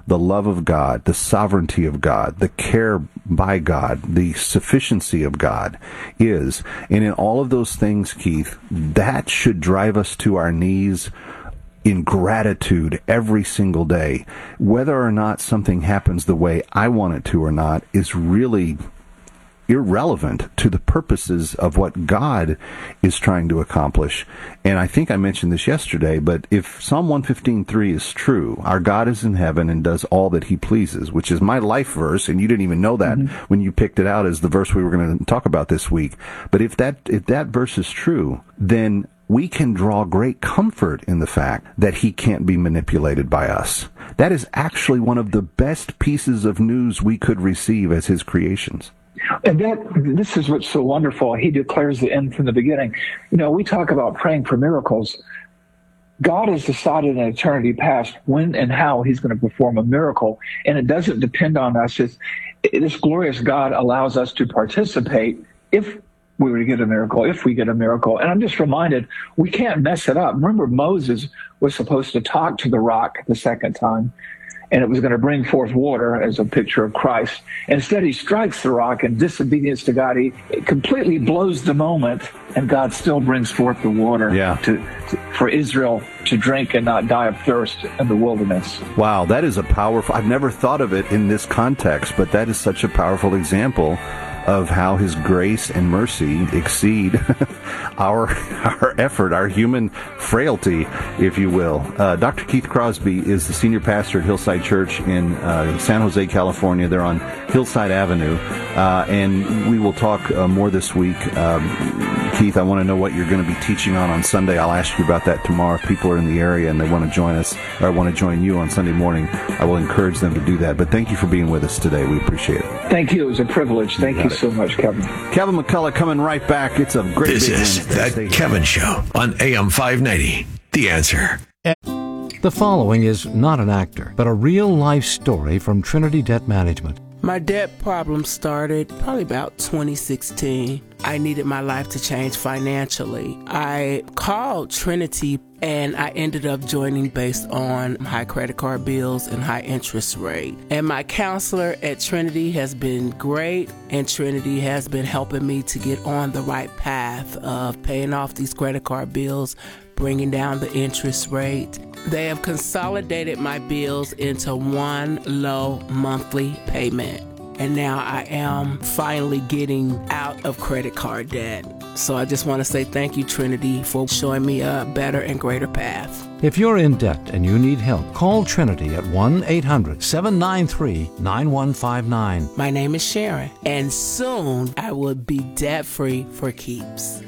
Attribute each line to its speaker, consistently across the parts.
Speaker 1: the love of God, the sovereignty of God, the care by God, the sufficiency of God is. And in all of those things, Keith, that should drive us to our knees in gratitude every single day. Whether or not something happens the way I want it to or not is really irrelevant to the purposes of what God is trying to accomplish. And I think I mentioned this yesterday, but if Psalm 115:3 is true, our God is in heaven and does all that he pleases, which is my life verse, and you didn't even know that when you picked it out as the verse we were going to talk about this week. But if that verse is true, then we can draw great comfort in the fact that he can't be manipulated by us. That is actually one of the best pieces of news we could receive as his creations.
Speaker 2: And this is what's so wonderful. He declares the end from the beginning. You know, we talk about praying for miracles. God has decided in eternity past when and how he's going to perform a miracle, and it doesn't depend on us. This glorious God allows us to participate if we were to get a miracle, if we get a miracle. And I'm just reminded, we can't mess it up. Remember, Moses was supposed to talk to the rock the second time, and it was going to bring forth water as a picture of Christ. Instead, he strikes the rock in disobedience to God. He completely blows the moment, and God still brings forth the water for Israel to drink and not die of thirst in the wilderness.
Speaker 1: Wow, that is a powerful, I've never thought of it in this context, but that is such a powerful example of how his grace and mercy exceed our effort, our human frailty, if you will. Dr. Keith Crosby is the senior pastor at Hillside Church in San Jose, California. They're on Hillside Avenue, and we will talk more this week. Keith, I want to know what you're going to be teaching on Sunday. I'll ask you about that tomorrow. If people are in the area and they want to join us, or want to join you on Sunday morning, I will encourage them to do that. But thank you for being with us today. We appreciate it.
Speaker 2: Thank you. It was a privilege. Thank you so much, Kevin.
Speaker 1: Kevin McCullough coming right back. It's a great
Speaker 3: This is The Kevin Show on AM 590. The Answer.
Speaker 4: The following is not an actor, but a real-life story from Trinity Debt Management.
Speaker 5: My debt problem started probably about 2016. I needed my life to change financially. I called Trinity and I ended up joining based on high credit card bills and high interest rate. And my counselor at Trinity has been great, and Trinity has been helping me to get on the right path of paying off these credit card bills, bringing down the interest rate. They have consolidated my bills into one low monthly payment. And now I am finally getting out of credit card debt. So I just want to say thank you, Trinity, for showing me a better and greater path.
Speaker 4: If you're in debt and you need help, call Trinity at 1-800-793-9159.
Speaker 5: My name is Sharon, and soon I will be debt-free for keeps.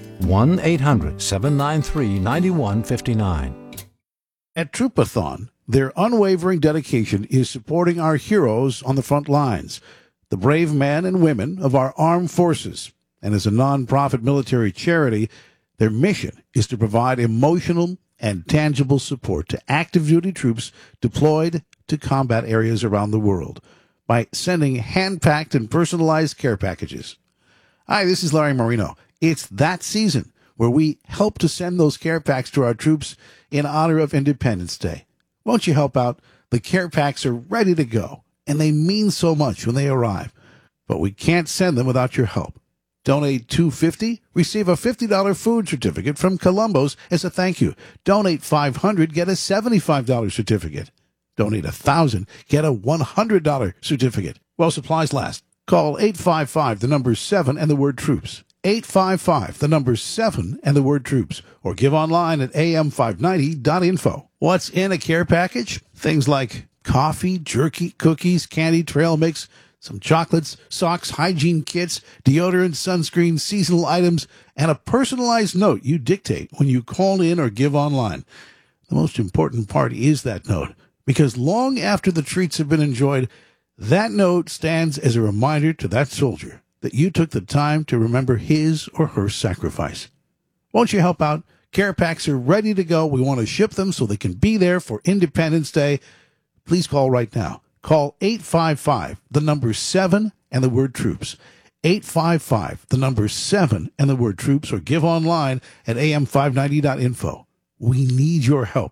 Speaker 4: 1-800-793-9159.
Speaker 6: At Troopathon, their unwavering dedication is supporting our heroes on the front lines, the brave men and women of our armed forces. And as a nonprofit military charity, their mission is to provide emotional and tangible support to active duty troops deployed to combat areas around the world by sending hand-packed and personalized care packages. Hi, this is Larry Marino. It's that season where we help to send those care packs to our troops in honor of Independence Day. Won't you help out? The care packs are ready to go, and they mean so much when they arrive. But we can't send them without your help. Donate $250, receive a $50 food certificate from Columbo's as a thank you. Donate $500, get a $75 certificate. Donate $1,000, get a $100 certificate. While supplies last. Call 855, the number 7 and the word troops. 855, the number 7 and the word troops. Or give online at am590.info. What's in a care package? Things like coffee, jerky, cookies, candy, trail mix, some chocolates, socks, hygiene kits, deodorant, sunscreen, seasonal items, and a personalized note you dictate when you call in or give online. The most important part is that note, because long after the treats have been enjoyed, that note stands as a reminder to that soldier that you took the time to remember his or her sacrifice. Won't you help out? Care packs are ready to go. We want to ship them so they can be there for Independence Day. Please call right now. Call 855, the number 7 and the word troops. 855, the number 7 and the word troops, or give online at am590.info. We need your help.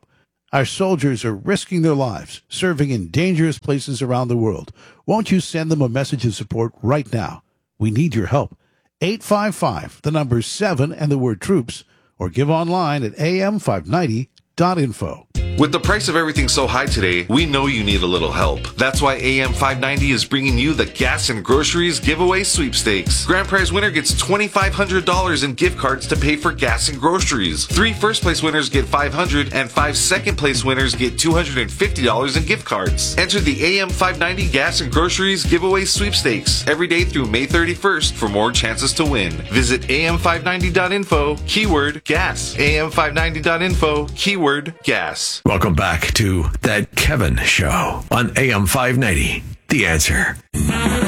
Speaker 6: Our soldiers are risking their lives, serving in dangerous places around the world. Won't you send them a message of support right now? We need your help. 855, the number 7 and the word troops, or give online at am590.info.
Speaker 7: With the price of everything so high today, we know you need a little help. That's why AM 590 is bringing you the Gas and Groceries Giveaway Sweepstakes. Grand prize winner gets $2,500 in gift cards to pay for gas and groceries. 3 first-place winners get $500, and 5 second-place winners get $250 in gift cards. Enter the AM 590 Gas and Groceries Giveaway Sweepstakes every day through May 31st for more chances to win. Visit am590.info, keyword gas. am590.info, keyword gas.
Speaker 3: Welcome back to That Kevin Show on AM 590. The Answer.